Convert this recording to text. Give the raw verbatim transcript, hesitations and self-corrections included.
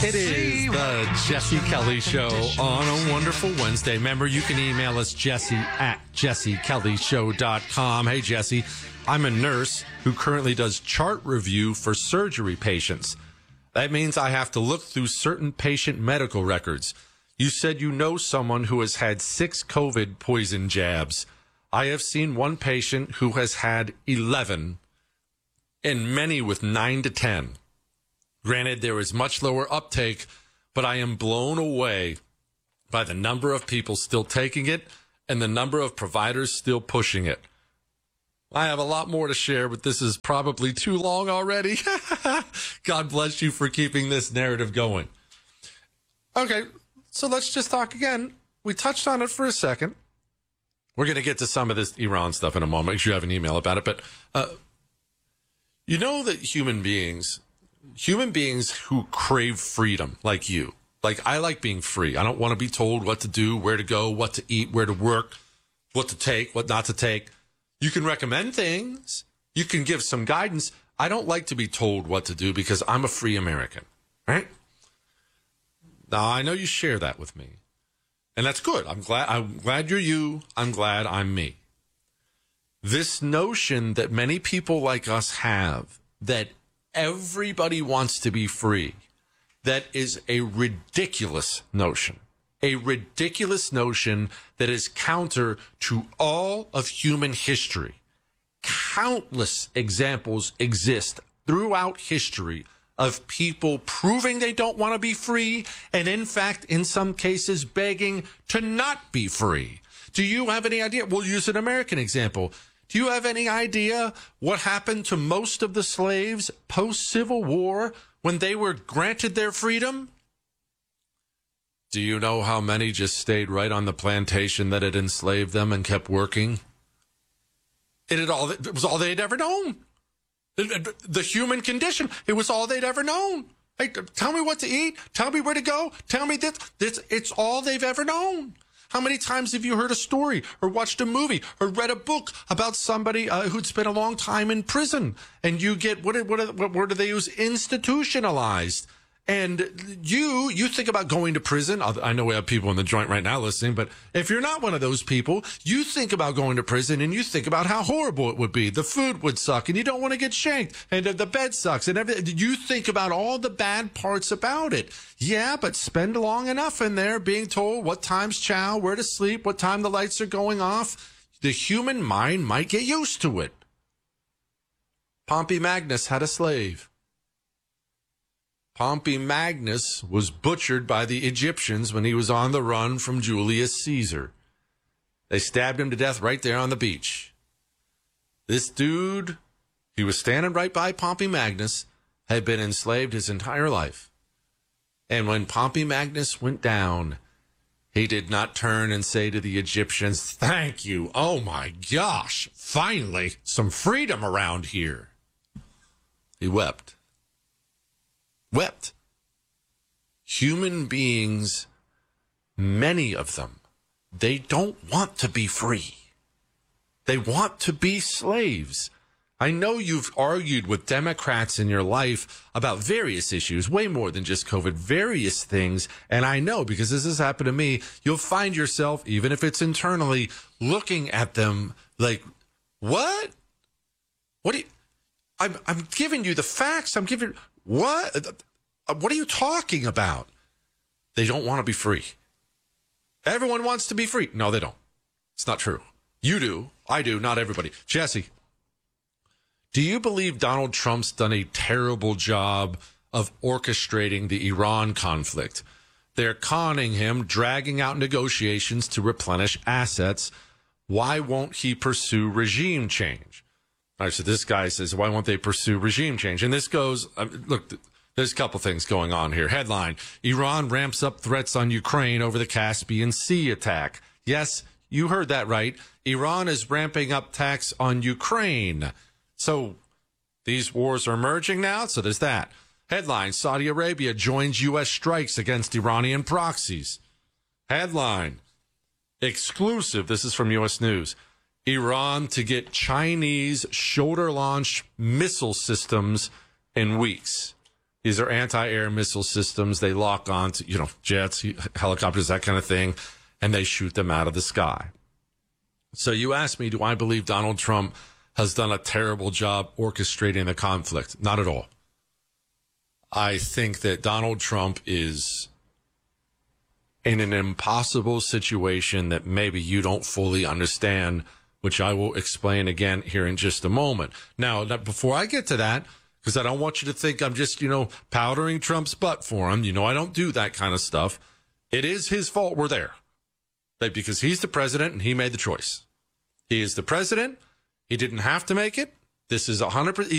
It is the Jesse Kelly Show on a wonderful Wednesday. Remember, you can email us, Jesse at jesse kelly show dot com. Hey, Jesse, I'm a nurse who currently does chart review for surgery patients. That means I have to look through certain patient medical records. You said you know someone who has had six COVID poison jabs. I have seen one patient who has had eleven, and many with nine to ten. Granted, there is much lower uptake, but I am blown away by the number of people still taking it and the number of providers still pushing it. I have a lot more to share, but this is probably too long already. God bless you for keeping this narrative going. Okay, so let's just talk again. We touched on it for a second. We're going to get to some of this Iran stuff in a moment. Make sure you have an email about it. But uh, you know that human beings... Human beings who crave freedom, like you, like I like being free. I don't want to be told what to do, where to go, what to eat, where to work, what to take, what not to take. You can recommend things. You can give some guidance. I don't like to be told what to do because I'm a free American, right? Now, I know you share that with me, and that's good. I'm glad, I'm glad you're you. I'm glad I'm me. This notion that many people like us have that everybody wants to be free. That is a ridiculous notion. A ridiculous notion that is counter to all of human history. Countless examples exist throughout history of people proving they don't want to be free and, in fact, in some cases, begging to not be free. Do you have any idea? We'll use an American example. Do you have any idea what happened to most of the slaves post-Civil War when they were granted their freedom? Do you know how many just stayed right on the plantation that had enslaved them and kept working? It, had all, it was all they'd ever known. The, the human condition, it was all they'd ever known. Hey, tell me what to eat. Tell me where to go. Tell me this. this it's all they've ever known. How many times have you heard a story or watched a movie or read a book about somebody uh, who'd spent a long time in prison? And you get, what, what, what word do they use? Institutionalized. And you, you think about going to prison. I know we have people in the joint right now listening, but if you're not one of those people, you think about going to prison and you think about how horrible it would be. The food would suck and you don't want to get shanked and the bed sucks and everything. You think about all the bad parts about it. Yeah, but spend long enough in there being told what time's chow, where to sleep, what time the lights are going off. The human mind might get used to it. Pompey Magnus had a slave. Pompey Magnus was butchered by the Egyptians when he was on the run from Julius Caesar. They stabbed him to death right there on the beach. This dude, he was standing right by Pompey Magnus, had been enslaved his entire life. And when Pompey Magnus went down, he did not turn and say to the Egyptians, "Thank you. Oh my gosh, finally some freedom around here." He wept. Wept. Human beings, many of them, they don't want to be free. They want to be slaves. I know you've argued with Democrats in your life about various issues, way more than just COVID, various things. And I know, because this has happened to me, you'll find yourself, even if it's internally, looking at them like, what? What do you, I'm, I'm giving you the facts. I'm giving, what? What are you talking about? They don't want to be free. Everyone wants to be free. No, they don't. It's not true. You do. I do. Not everybody. Jesse, do you believe Donald Trump's done a terrible job of orchestrating the Iran conflict? They're conning him, dragging out negotiations to replenish assets. Why won't he pursue regime change? All right, so this guy says, why won't they pursue regime change? And this goes, um, look, there's a couple things going on here. Headline, Iran ramps up threats on Ukraine over the Caspian Sea attack. Yes, you heard that right. Iran is ramping up attacks on Ukraine. So these wars are emerging now, so there's that. Headline, Saudi Arabia joins U S strikes against Iranian proxies. Headline, exclusive, this is from U S News, Iran to get Chinese shoulder-launched missile systems in weeks. These are anti-air missile systems. They lock on to, you know, jets, helicopters, that kind of thing, and they shoot them out of the sky. So you ask me, do I believe Donald Trump has done a terrible job orchestrating the conflict? Not at all. I think that Donald Trump is in an impossible situation that maybe you don't fully understand, which I will explain again here in just a moment. Now, before I get to that, because I don't want you to think I'm just, you know, powdering Trump's butt for him. You know, I don't do that kind of stuff. It is his fault we're there. Because he's the president and he made the choice. He is the president. He didn't have to make it. This is one hundred percent.